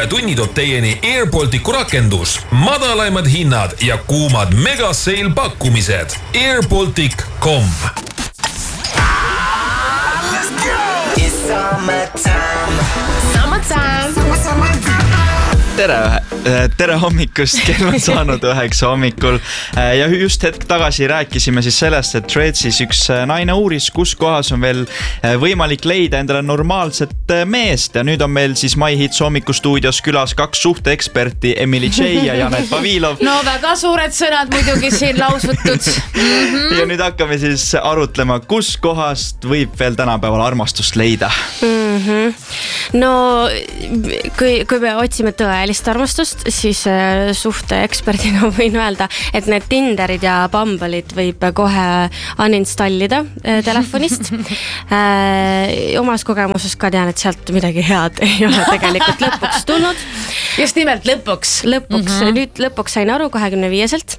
suvetunni toob teieni Air Balticu rakendus, madalaimad hinnad ja kuumad megasale pakkumised. airbaltic.com. It's summertime. Tere hommikust, kell on saanud 9 hommikul ja just hetk tagasi rääkisime siis sellest, et Threadsis üks naine uuris, kus kohas on veel võimalik leida endale normaalset meest ja nüüd on meil siis My Hits hommikustuudios külas 2 suhteeksperti, Emily J ja Janet Vavilov. No väga suured sõnad muidugi siin lausvutud. Ja nüüd hakkame siis arutlema, kus kohast võib veel tänapäeval armastust leida. No, kui me otsime tõelist armastust, siis suhteeksperdina võin öelda, et need Tinderid ja Bumble'id võib kohe uninstallida telefonist. Omas kogemuses ka tean, et sealt midagi head ei ole tegelikult lõpuks tulnud. Just nimelt lõpuks. Nüüd lõpuks sain aru 25-selt.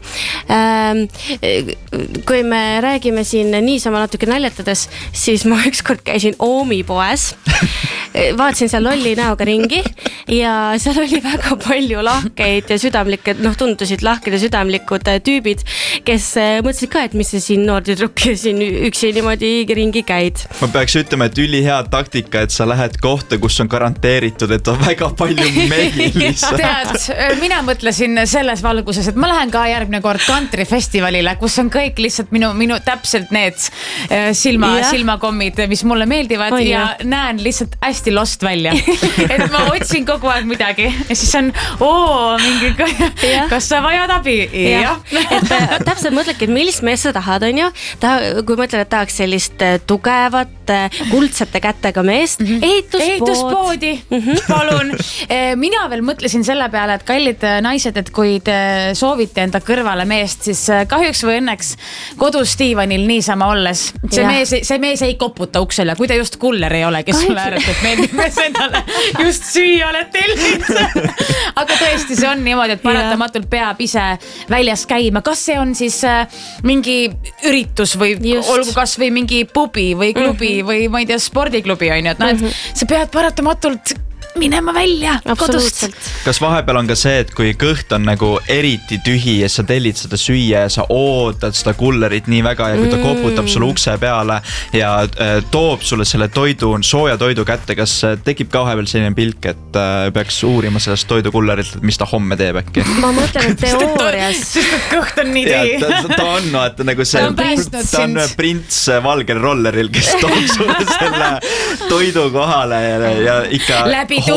Kui me räägime siin niisama natuke naljatades, siis ma ükskord käisin Oomi poes. Vaatasin seal lolli näoga ringi ja seal oli väga palju lahkeid ja südamlikke, tundusid lahked ja südamlikud tüübid, kes mõtlesid ka, et mis see siin noor tüdruk siin üksi niimoodi ringi käid. Ma peaks ütlema, et ülihea taktika, et sa lähed kohta, kus on garanteeritud, et on väga palju mehi lihtsalt. Tead, mina mõtlesin selles valguses, et ma lähen ka järgmine kord kantrifestivalile, kus on kõik lihtsalt minu täpselt need silmakommid, mis mulle meeldivad ja näen lihtsalt hästi lost välja. Et ma otsin kogu aeg midagi ja siis on, mingi, kas sa vajad abi? Jah. Et täpselt mõtledki, et millist meest sa tahad, on ju? Kui mõtled, et tahaks sellist tugevat, kuldsete kätega meest, ehituspoodi. Palun. Mina veel mõtlesin selle peale, et kallid naised, et kui te soovite enda kõrvale meest, siis kahjuks või õnneks kodus diivanil niisama olles. See mees ei koputa uksele, kui te just kuller ei ole, kes sulle äärelt, et mees endale just süüa oled tellinud. Aga tõesti, see on niimoodi, et paratamatult peab ise väljas käima. Kas see on siis mingi üritus või olgu kas või mingi pubi või klubi või ma ei tea, spordiklubi on ju, et sa pead paratamatult minema välja kodust. Kas vahepeal on ka see, et kui kõht on nagu eriti tühi ja sa tellid seda süüa ja sa ootad seda kullerit nii väga ja kui ta koputab sulle ukse peale ja toob sulle selle sooja toidu kätte, kas tekib ka vahepeal selline pilk, et peaks uurima sellest toidukullerilt, et mis ta homme teeb äkki? Ma mõtlen, et teoorias sest et kõht on nii tühi. Ta on, vaata, nagu see ta on prints valgel rolleril, kes toob sulle selle toidu kohale ja ikka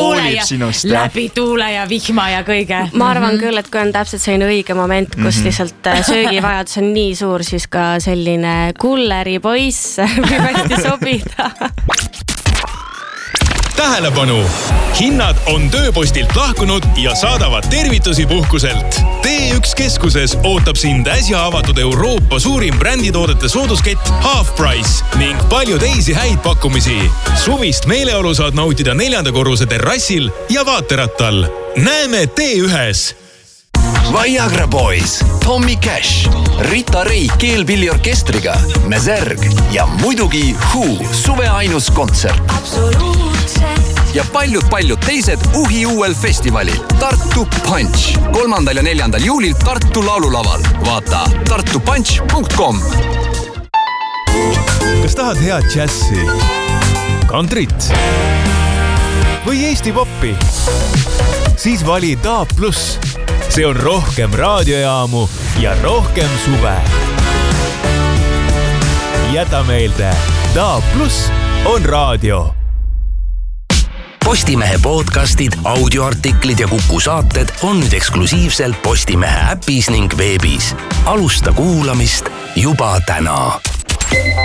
läbi tuule ja vihma ja kõige. Ma arvan küll, et kui on täpselt selline õige moment, kus lihtsalt söögivajadus on nii suur, siis ka selline kulleri poiss võib hästi sobida. Tähelepanu! Hinnad on tööpostilt lahkunud ja saadavad tervitusi puhkuselt. T1 keskuses ootab sind äsja avatud Euroopa suurim bränditoodete sooduskett Half Price ning palju teisi häid pakkumisi. Suvist meeleolu saad nautida 4. korruse terrassil ja vaaterattal. Näeme T1-s! Viagra Boys, Tommy Cash, Rita Ray keelpilliorkestriga, Nezerg ja muidugi Who, suve ainus kontsert. Ja paljud teised uhi uuel festivalil Tartu Punch 3. ja 4. juulil Tartu laululaval. Vaata tartupunch.com. Kas tahad head džässi, kantrit või Eesti poppi? Siis vali DAB+. See on rohkem raadiojaamu ja rohkem suve. Jäta meelde, DAB+ on raadio. Postimehe podcastid, audioartiklid ja Kuku saated on nüüd eksklusiivselt Postimehe äpis ning veebis. Alusta kuulamist juba täna.